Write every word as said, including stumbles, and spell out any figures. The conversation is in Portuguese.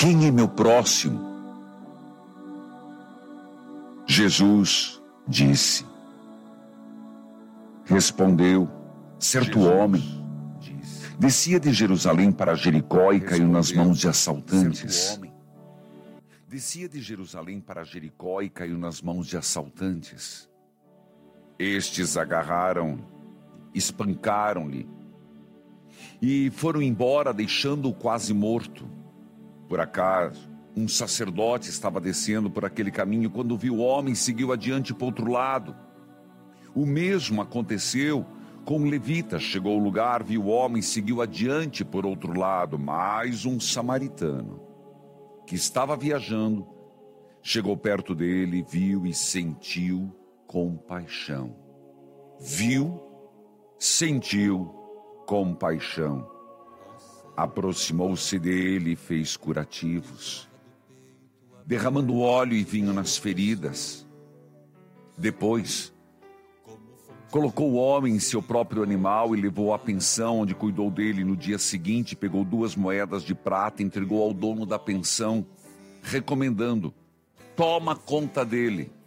Quem é meu próximo? Jesus disse. Respondeu, certo homem descia de Jerusalém para Jericó e caiu nas mãos de assaltantes. Descia de Jerusalém para Jericó e caiu nas mãos de assaltantes. Estes agarraram, espancaram-lhe e foram embora, deixando-o quase morto. Por acaso, um sacerdote estava descendo por aquele caminho quando viu o homem e seguiu adiante para o outro lado. O mesmo aconteceu com um levita. Chegou ao lugar, viu o homem e seguiu adiante por outro lado. Mas um samaritano, que estava viajando, chegou perto dele, viu e sentiu compaixão. Viu, sentiu compaixão. Aproximou-se dele e fez curativos, derramando óleo e vinho nas feridas. Depois, colocou o homem em seu próprio animal e levou à pensão, onde cuidou dele. No dia seguinte, pegou duas moedas de prata e entregou ao dono da pensão, recomendando: toma conta dele.